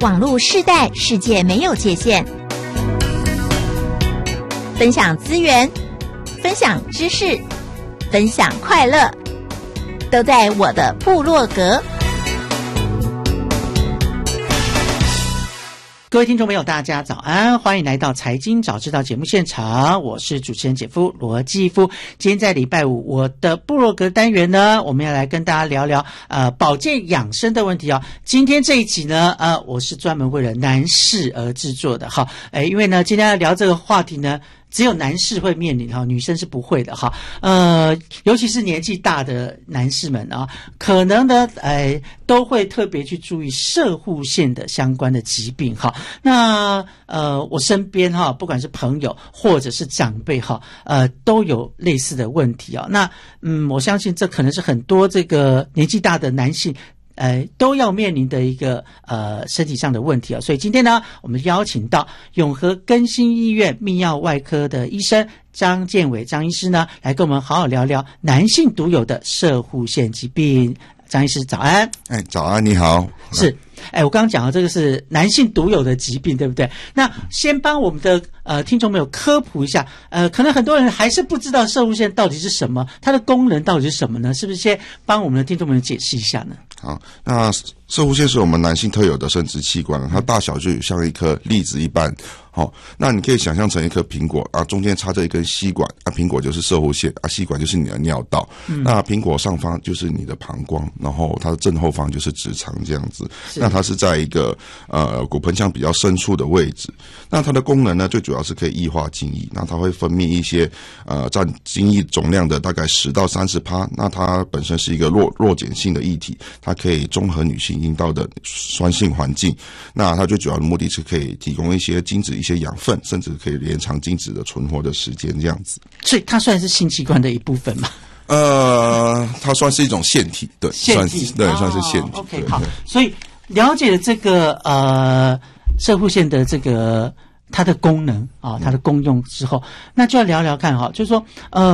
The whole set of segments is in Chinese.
网络世代，世界没有界限。分享资源，分享知识，分享快乐，都在我的部落格。 各位听众朋友大家早安，欢迎来到财经早知道节目现场，我是主持人姐夫罗继夫。今天在礼拜五，我的部落格单元呢，我们要来跟大家聊聊保健养生的问题哦。今天这一集呢我是专门为了男士而制作的哈，因为呢今天要聊这个话题呢，只有男士会面临哈，女生是不会的哈。尤其是年纪大的男士们啊，可能呢都会特别去注意摄护腺的相关的疾病哈。那我身边哈，不管是朋友或者是长辈哈，都有类似的问题啊。那我相信这可能是很多这个年纪大的男性都要面临的一个身体上的问题啊，所以今天呢，我们邀请到永和更新医院泌尿外科的医生张建伟张医师呢，来跟我们好好聊聊男性独有的摄护腺疾病。张医师早安。 早安，你好。 是我刚刚讲的这个是男性独有的疾病，对不对？那先帮我们的听众朋友科普一下，可能很多人还是不知道摄护腺到底是什么，它的功能到底是什么呢？是不是先帮我们的听众朋友解释一下呢？ 好，那摄护腺是我们男性特有的生殖器官，它大小就像一颗粒子一般。那你可以想象成一颗苹果啊，中间插着一根吸管啊，苹果就是摄护腺啊，吸管就是你的尿道。那苹果上方就是你的膀胱，然后它的正后方就是直肠这样子。那它是在一个骨盆腔比较深处的位置。那它的功能呢，最主要是可以液化精液，那它会分泌一些占精液总量的大概10到30%。那它本身是一个弱碱性的液体，它可以中和女性阴道的酸性环境。那它最主要的目的是可以提供一些精子一些养分，甚至可以延长精子的存活的时间这样子。 所以它算是性器官的一部分嘛？ 它算是一种腺体，对， 腺体算是腺体。 OK， 好，所以了解了这个摄护腺的这个它的功能啊，它的功用之后，那就要聊聊看哈，就是说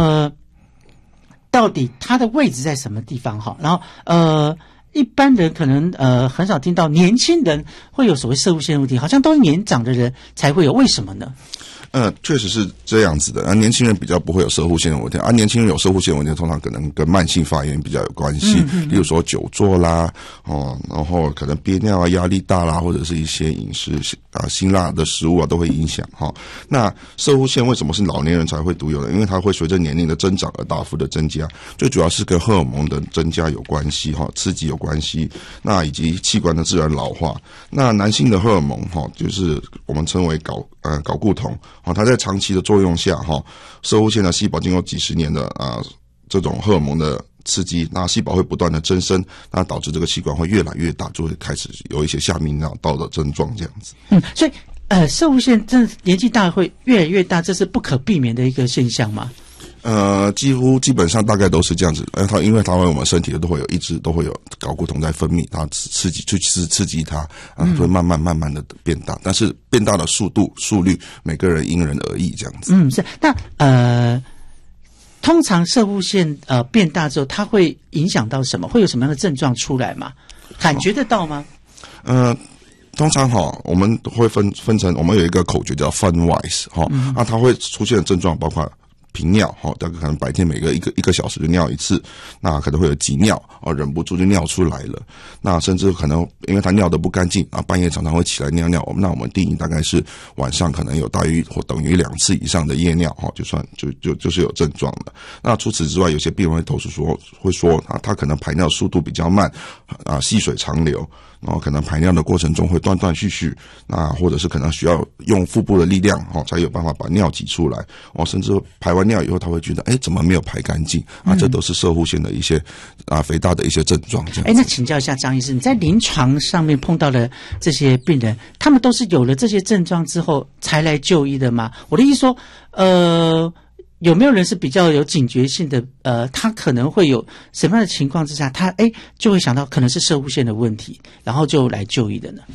到底它的位置在什么地方哈？然后一般人可能很少听到年轻人会有所谓摄护腺问题，好像都是年长的人才会有，为什么呢？ 确实是这样子的。年轻人比较不会有摄护腺的问题啊，年轻人有摄护腺的问题，通常可能跟慢性发炎比较有关系，例如说久坐啦，然后可能憋尿啊、压力大啦，或者是一些饮食辛辣的食物啊都会影响哈。那摄护腺为什么是老年人才会独有的？因为它会随着年龄的增长而大幅的增加，最主要是跟荷尔蒙的增加有关系哈，刺激有关系，那以及器官的自然老化。那男性的荷尔蒙哈，就是我们称为睾固酮。它在长期的作用下，摄护腺的细胞经过几十年的这种荷尔蒙的刺激，那细胞会不断的增生，那导致这个器官会越来越大，就会开始有一些下泌尿道的症状这样子。 所以摄护腺真的年纪大会越来越大，这是不可避免的一个现象吗？ 基本上大概都是这样子。因为它我们身体都会有一直都会有睾固酮在分泌，它刺激它会慢慢的变大，但是变大的速率每个人因人而异这样子。 是。那通常摄护腺变大之后，它会影响到什么？会有什么样的症状出来吗？感觉得到吗？ 通常我们会分成，我们有一个口诀叫 FUN-WISE 那它会出现的症状包括频尿大概可能白天每个一个小时就尿一次，那可能会有急尿忍不住就尿出来了，那甚至可能因为他尿得不干净半夜常常会起来尿尿，那我们定义大概是晚上可能有大于或等于2次以上的夜尿就是有症状了。那除此之外，有些病人会投诉说他可能排尿速度比较慢细水长流，然后可能排尿的过程中会断断续续，那或者是可能需要用腹部的力量才有办法把尿挤出来甚至排完尿以后他会觉得怎么没有排干净这都是摄护腺的一些肥大的一些症状这样。 那请教一下张医师，你在临床上面碰到的这些病人，他们都是有了这些症状之后才来就医的吗？我的意思说有没有人是比较有警觉性的他可能会有什么样的情况之下他就会想到可能是摄护腺的问题，然后就来就医的呢？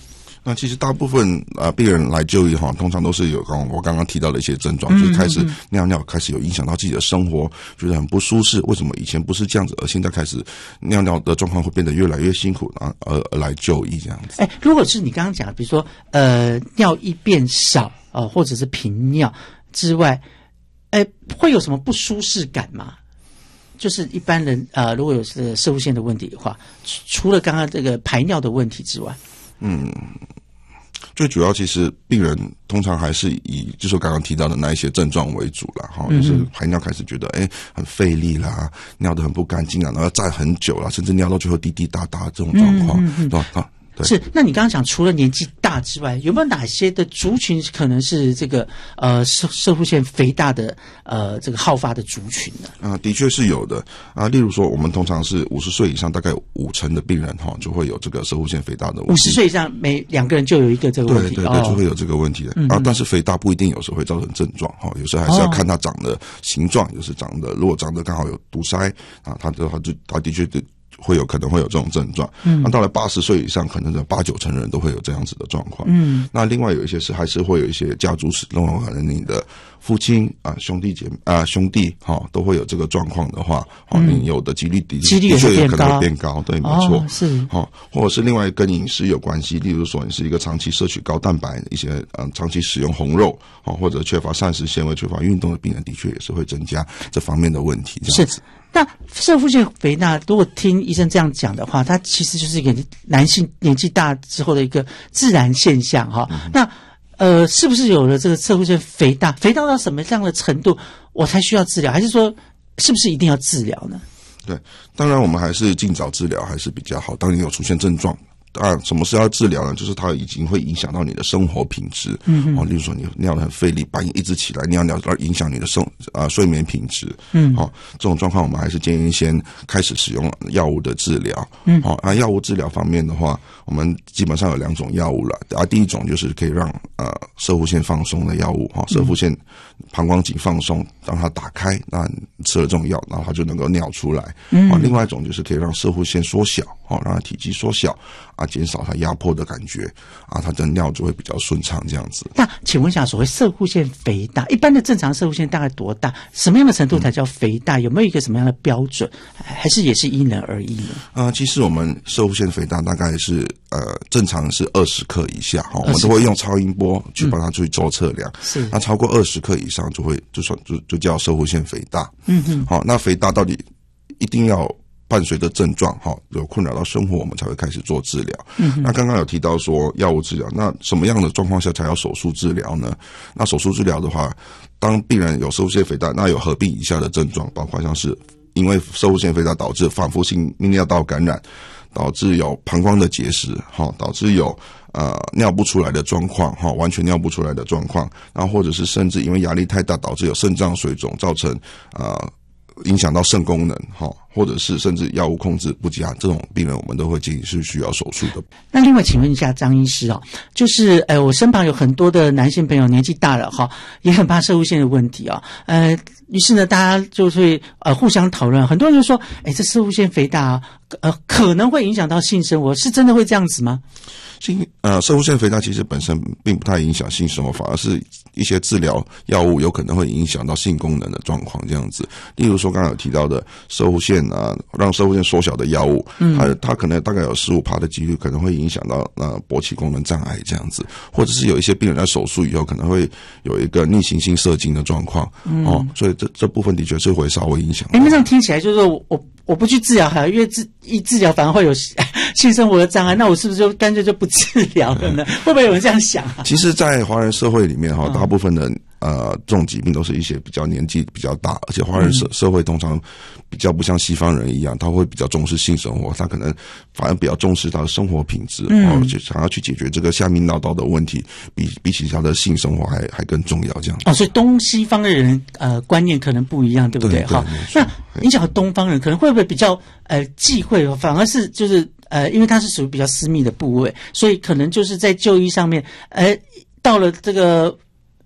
那其实大部分病人来就医通常都是有我刚刚提到的一些症状，就是开始尿尿开始有影响到自己的生活，觉得很不舒适。为什么以前不是这样子，而现在开始尿尿的状况会变得越来越辛苦，而来就医这样子？ 如果是你刚刚讲的，比如说尿液变少或者是频尿之外，会有什么不舒适感吗？就是一般人如果有攝護腺的问题的话，除了刚刚这个排尿的问题之外， 最主要其实病人通常还是以就是刚刚提到的那一些症状为主啦，就是排尿开始觉得很费力啦，尿得很不干净啊，然后要站很久啦，甚至尿到最后滴滴答答这种状况，对吧？对， 是。那你刚刚讲除了年纪大之外，有没有哪些的族群可能是这个攝護腺肥大的这个好发的族群呢？ 的确是有的例如说我们通常是50岁以上，大概50%的病人就会有这个攝護腺肥大的问题。 50岁以上每2个人就有一个这个问题， 对，就会有这个问题的但是肥大不一定有时候会造成症状有时候还是要看它长的形状，就是如果长得刚好有堵塞它的确会有可能会有这种症状。那到了80岁以上，可能的8-9成人都会有这样子的状况。那另外有一些还是会有一些家族史，可能你的父亲兄弟都会有这个状况的话，你有的几率的确有可能会变高，对，没错， 是或者是另外跟饮食有关系，例如说你是一个长期摄取高蛋白、一些长期使用红肉或者缺乏膳食纤维、缺乏运动的病人，的确也是会增加这方面的问题。这样子。 那攝護腺肥大，如果听医生这样讲的话，它其实就是一个男性年纪大之后的一个自然现象那是不是有了这个攝護腺肥大到什么样的程度，我才需要治疗？还是说是不是一定要治疗呢？ 对，当然我们还是尽早治疗还是比较好。当你有出现症状，什么是要治疗呢？就是它已经会影响到你的生活品质。例如说你尿得很费力，半夜一直起来尿而影响你的睡眠品质。这种状况我们还是建议先开始使用药物的治疗。药物治疗方面的话，我们基本上有2种药物了。第一种就是可以让攝護腺放松的药物攝護腺膀胱颈放松，让它打开，那你吃了这种药，然后它就能够尿出来。另外一种就是可以让攝護腺缩小，让它体积缩小减少它压迫的感觉它的尿就会比较顺畅这样子。 那请问一下，所谓攝護腺肥大，一般的正常攝護腺大概多大？什么样的程度才叫肥大？有没有一个什么样的标准？还是也是因人而异呢？ 其实我们攝護腺肥大大概是正常是20克以下我们都会用超音波去帮它去做测量。 是， 那超过20克以上就叫攝護腺肥大。那肥大到底一定要伴随着症状有困扰到生活，我们才会开始做治疗。那刚刚有提到说药物治疗，那什么样的状况下才要手术治疗呢？那手术治疗的话，当病人有攝護腺肥大，那有合并以下的症状，包括像是因为攝護腺肥大导致反复性泌尿道感染，导致有膀胱的结石导致有尿不出来的状况完全尿不出来的状况，然后或者是甚至因为压力太大导致有肾脏水肿，造成影响到肾功能或者是甚至药物控制不佳，这种病人我们都会建议是需要手术的。 那另外请问一下张医师就是我身旁有很多的男性朋友年纪大了也很怕攝護腺的问题于是呢大家就会互相讨论，很多人就说这攝護腺肥大可能会影响到性生活，是真的会这样子吗？ 攝護腺肥大其实本身并不太影响性生活，反而是一些治疗药物有可能会影响到性功能的状况这样子。例如说刚刚有提到的攝護腺让攝護腺缩小的药物，它可能大概有15%的几率可能会影响到勃起功能障碍这样子，或者是有一些病人在手术以后可能会有一个逆行性射精的状况所以这部分的确是会稍微影响。 那这样听起来就是说我不去治疗因为一治疗反而会有性生活的障碍，那我是不是就干脆就不治疗了呢？会不会有人这样想其实在华人社会里面大部分的这种疾病都是一些比较年纪比较大，而且华人社会通常比较不像西方人一样，他会比较重视性生活，他可能反而比较重视他的生活品质就想要去解决这个下泌尿道的问题，比起他的性生活还更重要这样所以东西方的人观念可能不一样，对不对？那你讲东方人可能会不会比较忌讳，反而是就是因为它是属于比较私密的部位，所以可能就是在就医上面到了这个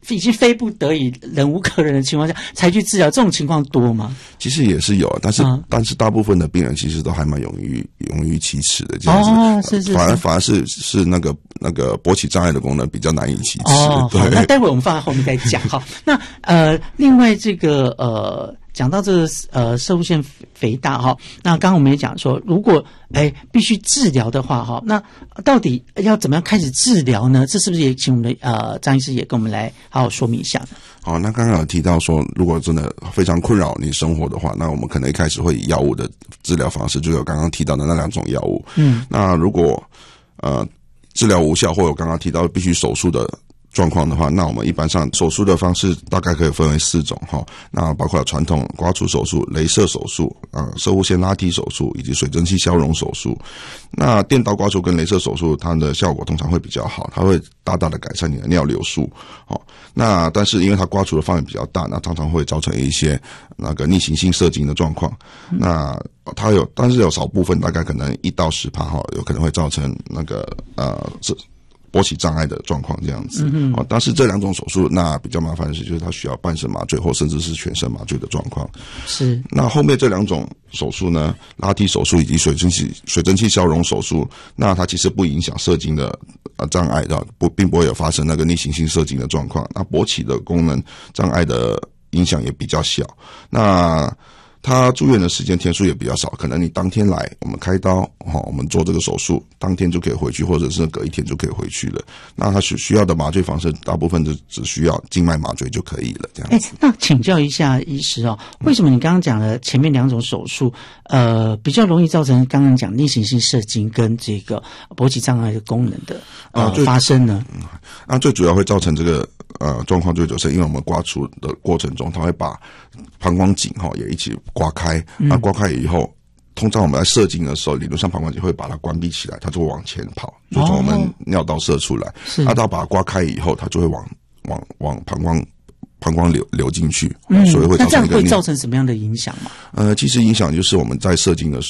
已经非不得已、忍无可忍的情况下才去治疗，这种情况多吗？ 其实也是有，但是大部分的病人其实都还蛮勇于启齿的这样子。 哦，是， 反而是那个勃起障碍的功能比较难以启齿。 哦，好，那待会我们放在后面再讲。好，那另外这个讲到这个射物腺肥大哈，那刚刚我们也讲说，如果必须治疗的话哈，那到底要怎么样开始治疗呢？这是不是也请我们的张医师也跟我们来好好说明一下呢？ 好，那刚刚有提到说，如果真的非常困扰你生活的话，那我们可能一开始会以药物的治疗方式，就有刚刚提到的那2种药物。那如果治疗无效，或者刚刚提到必须手术的状况的话，那我们一般上手术的方式大概可以分为4种哈，那包括传统刮除手术、雷射手术、射物腺拉提手术以及水蒸气消融手术。那电刀刮除跟雷射手术，它的效果通常会比较好，它会大大的改善你的尿流数。那但是因为它刮除的范围比较大，那常常会造成一些那个逆行性射精的状况。那但是有少部分大概可能1到10%有可能会造成那个勃起障碍的状况这样子。但是这2种手术，那比较麻烦的是，就是它需要半身麻醉或甚至是全身麻醉的状况。是。那后面这2种手术呢，拉提手术以及水蒸气消融手术，那它其实不影响射精的障碍的，并不会有发生那个逆行性射精的状况。那勃起的功能障碍的影响也比较小。那他住院的时间天数也比较少，可能你当天来，我们开刀，我们做这个手术，当天就可以回去，或者是隔1天就可以回去了。那他需要的麻醉方式，大部分就只需要静脉麻醉就可以了，这样子。 那请教一下医师为什么你刚刚讲的前面2种手术，比较容易造成刚刚讲逆行性射精跟这个勃起障碍的功能的发生呢？ 那最主要会造成这个状况就是因为我们刮除的过程中，它会把膀胱颈也一起刮开。那刮开以后，通常我们在射精的时候，理论上膀胱颈会把它关闭起来，它就会往前跑，就从我们尿道射出来。那到把它刮开以后，它就会往膀胱流进去。所以会造成那这样会造成什么样的影响吗？ 其实影响就是我们在射精的时候